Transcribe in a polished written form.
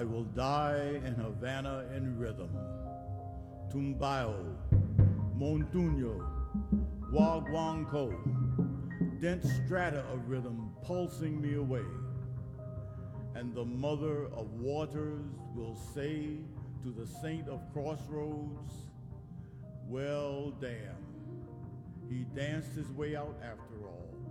I will die in Havana in rhythm. Tumbao, Montuno, Guaguanco, dense strata of rhythm pulsing me away. And the mother of waters will say to the saint of crossroads, well, damn, he danced his way out after all.